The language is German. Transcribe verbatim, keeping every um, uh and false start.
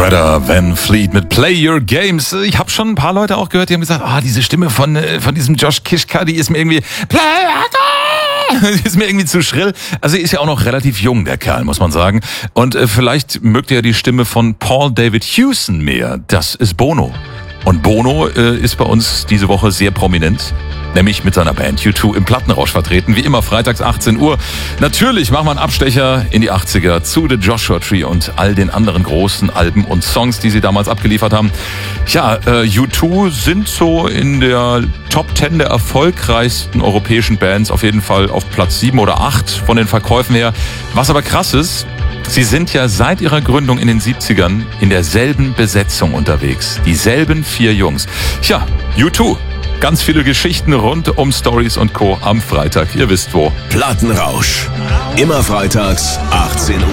Greta Van Fleet mit Play Your Games. Ich habe schon ein paar Leute auch gehört, die haben gesagt, ah, diese Stimme von, von diesem Josh Kiszka, die ist mir irgendwie Play Your Games, die ist mir irgendwie zu schrill. Also er ist ja auch noch relativ jung, der Kerl, muss man sagen. Und äh, vielleicht mögt ihr ja die Stimme von Paul David Hewson mehr. Das ist Bono. Und Bono äh, ist bei uns diese Woche sehr prominent, nämlich mit seiner Band U zwei im Plattenrausch vertreten. Wie immer freitags achtzehn Uhr. Natürlich machen wir einen Abstecher in die achtziger zu The Joshua Tree und all den anderen großen Alben und Songs, die sie damals abgeliefert haben. Ja, äh, U zwei sind so in der Top zehn der erfolgreichsten europäischen Bands auf jeden Fall auf Platz sieben oder acht von den Verkäufen her. Was aber krass ist, sie sind ja seit ihrer Gründung in den siebzigern in derselben Besetzung unterwegs. Dieselben vier Jungs. Tja, U zwei. Ganz viele Geschichten rund um Stories und Co. am Freitag. Ihr wisst wo. Plattenrausch. Immer freitags achtzehn Uhr.